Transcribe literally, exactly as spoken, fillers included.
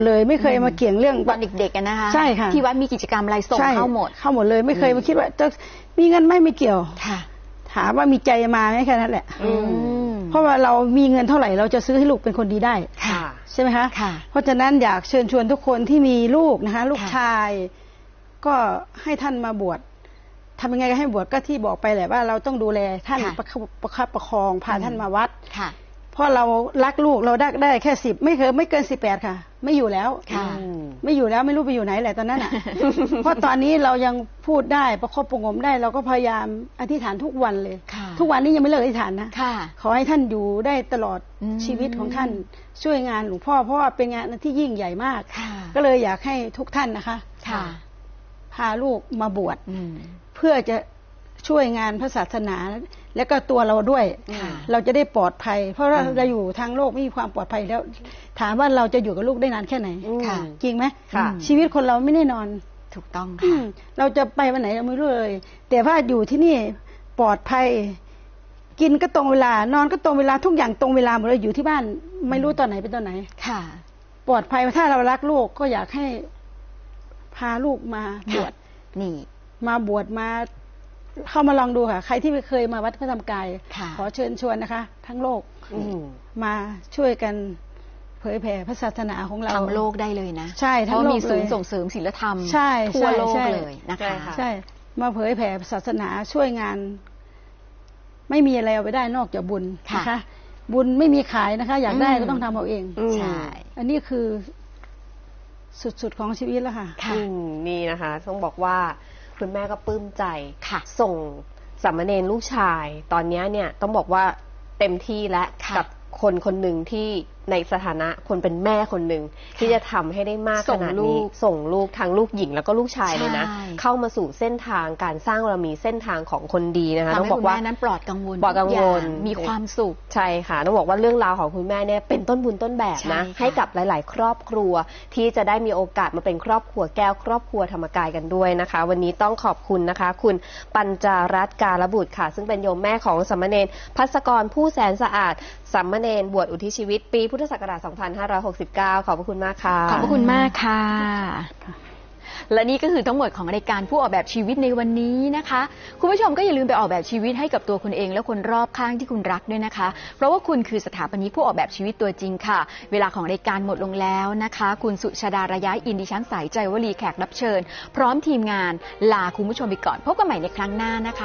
เลยไม่เคยมาเกี่ยงเรื่องตอนเด็กๆกันนะคะใช่ค่ะที่วัดมีกิจกรรมอะไรส่งเข้าหมดเข้าหมดเลยไม่เคยมาคิดว่าจะมีเงินไม่ไม่เกี่ยวค่ะถามว่ามีใจมาไหมแค่นั้นแหละเพราะว่าเรามีเงินเท่าไหร่เราจะซื้อให้ลูกเป็นคนดีได้ใช่ไหมคะเพราะฉะนั้นอยากเชิญชวนทุกคนที่มีลูกนะคะลูกชายก็ให้ท่านมาบวชทำยังไงก็ให้บวชก็ที่บอกไปแหละว่าเราต้องดูแลท่านประคับประคับประคองพาท่านมาวัดเพราะเรารักลูกเราได้ได้แค่สิบไม่เคยไม่เกินสิบแปดค่ะไม่อยู่แล้วไม่อยู่แล้วไม่รู้ไปอยู่ไหนแหละตอนนั้นอ่ะเพราะตอนนี้เรายังพูดได้ประคบประงมได้เราก็พยายามอธิษฐานทุกวันเลยทุกวันนี้ยังไม่เลิกอธิษฐานนะขอให้ท่านอยู่ได้ตลอดชีวิตของท่านช่วยงานหลวงพ่อเพราะว่าเป็นงานที่ยิ่งใหญ่มากก็เลยอยากให้ทุกท่านนะคะพาลูกมาบวชเพื่อจะช่วยงานพระศาสนาและก็ตัวเราด้วยเราจะได้ปลอดภัยเพราะเราจะอยู่ทางโลกไม่มีความปลอดภัยแล้วถามว่าเราจะอยู่กับลูกได้นานแค่ไหนจริงไหมชีวิตคนเราไม่แน่นอนถูกต้องค่ะเราจะไปวันไหนเราไม่รู้เลยแต่ว่าอยู่ที่นี่ปลอดภัยกินก็ตรงเวลานอนก็ตรงเวลาทุกอย่างตรงเวลาหมดเลยอยู่ที่บ้านไม่รู้ตอนไหนเป็นตอนไหนค่ะปลอดภัยถ้าเรารักลูกก็อยากให้พาลูกมาบวชนี่มาบวชมาเข้ามาลองดูค่ะใครที่ไม่เคยมาวัดพระธรรมกายขอเชิญชวนนะคะทั้งโลกมาช่วยกันเผยแผ่พระศาสนาของเราทั้งโลกได้เลยนะใช่ทั้งโลกเลยมีศูนย์ส่งเสริมศีลธรรมทั่วโลกเลยนะคะใช่มาเผยแผ่ศาสนาช่วยงานไม่มีอะไรเอาไปได้นอกจากบุญนะคะบุญไม่มีขายนะคะอยากได้ก็ต้องทำเอาเองใช่อันนี้คือสุดๆของชีวิตแล้วค่ะนี่นะคะต้องบอกว่าคุณแม่ก็ปลื้มใจส่งสามเณรลูกชายตอนนี้เนี่ยต้องบอกว่าเต็มที่และกับคนคนหนึ่งที่ในสถานะคนเป็นแม่คนหนึ่งที่จะทำให้ได้มากขนาดนี้ส่งลูกทั้งลูกหญิงแล้วก็ลูกชายเลยนะเข้ามาสู่เส้นทางการสร้างบารมีเส้นทางของคนดีนะคะต้องบอกว่านั้นปลอดกังวลปลอดกังวลมีความสุขใช่ค่ะต้องบอกว่าเรื่องราวของคุณแม่เนี่ยเป็นต้นบุญต้นแบบนะให้กับหลายๆครอบครัวที่จะได้มีโอกาสมาเป็นครอบครัวแก้วครอบครัวธรรมกายกันด้วยนะคะวันนี้ต้องขอบคุณนะคะคุณปัญจารัตน์กาลบุตรค่ะซึ่งเป็นโยมแม่ของสามเณรภัสกรผู้แสนสะอาดสามเณรบวชอุทิศชีวิตปีพุทธศักราช สองพันห้าร้อยหกสิบเก้า ขอบพระคุณมากค่ะขอบพระคุณมากค่ะและนี่ก็คือทั้งหมดของรายการผู้ออกแบบชีวิตในวันนี้นะคะคุณผู้ชมก็อย่าลืมไปออกแบบชีวิตให้กับตัวคุณเองและคนรอบข้างที่คุณรักด้วยนะคะเพราะว่าคุณคือสถาปนิกผู้ออกแบบชีวิตตัวจริงค่ะเวลาของรายการหมดลงแล้วนะคะคุณสุชาดาระยะอินดิฉันสายใจวลีแขกรับเชิญพร้อมทีมงานลาคุณผู้ชมไปก่อนพบกันใหม่ในครั้งหน้านะคะ